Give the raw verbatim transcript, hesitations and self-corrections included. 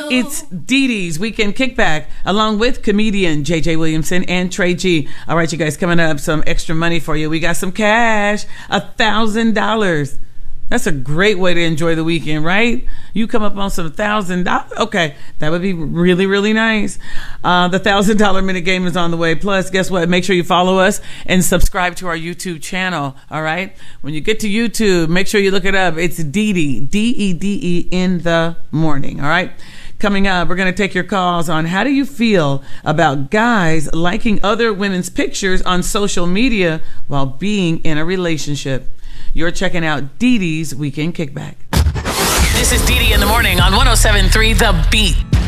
It's Dee Dee's Weekend Kickback, along with comedian J J Williamson and Trey G. All right, you guys, coming up, some extra money for you. We got some cash, a thousand dollars. That's a great way to enjoy the weekend, right? You come up on some thousand dollars. Okay, that would be really, really nice. Uh, the thousand dollar minute game is on the way. Plus, guess what? Make sure you follow us and subscribe to our YouTube channel. All right. When you get to YouTube, make sure you look it up. It's Dee Dee, D E D E in the morning. All right. Coming up, we're going to take your calls on how do you feel about guys liking other women's pictures on social media while being in a relationship. You're checking out Dee Dee's Weekend Kickback. This is Dee Dee in the morning on one oh seven point three The Beat.